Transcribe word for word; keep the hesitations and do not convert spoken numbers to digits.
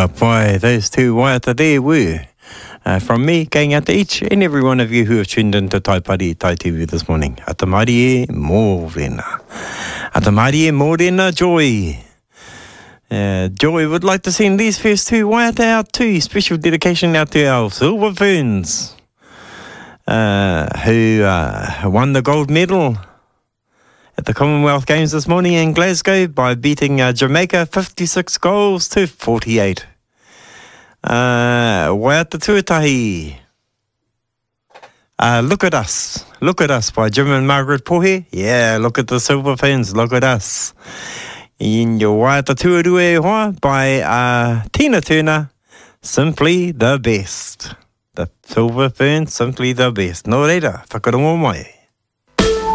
Ka pai, those two waiata there were. Uh, from me, going out to each and every one of you who have tuned into Taipari Tai T V this morning. Ata marie mōrena. Ata marie mōrena Joy. Uh, Joy would like to send these first two waiata out too. Special dedication out to our Silver Ferns, uh, who uh, won the gold medal at the Commonwealth Games this morning in Glasgow by beating uh, Jamaica fifty-six goals to forty-eight. Uh, Waiata Tuatahi. Uh, look at us. Look at us by Jim and Margaret Pohe. Yeah, look at the Silver Ferns. Look at us. In your Waiata Tuarua Hoa by uh, Tina Turner. Simply the best. The Silver Ferns, simply the best. No reira, whakarongo mai.